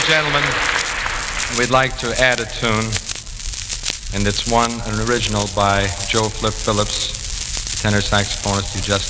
gentlemen, we'd like to add a tune, and it's an original by Joe Flip Phillips, tenor saxophonist you just